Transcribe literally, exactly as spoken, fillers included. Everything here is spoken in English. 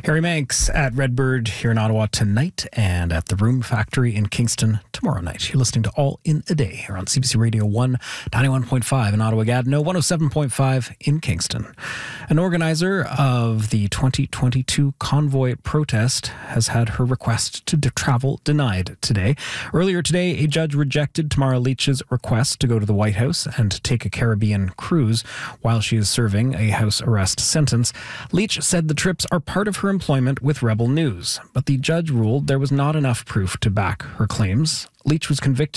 Harry Manx at Redbird here in Ottawa tonight and at the Room Factory in Kingston tomorrow night. You're listening to All in a Day here on C B C Radio one, ninety-one point five in Ottawa Gatineau, one oh seven point five in Kingston. An organizer of the twenty twenty-two convoy protest has had her request to de- travel denied today. Earlier today, a judge rejected Tamara Leach's request to go to the White House and take a Caribbean cruise while she is serving a house arrest sentence. Leach said the trips are part of her employment with Rebel News, but the judge ruled there was not enough proof to back her claims. Leach was convicted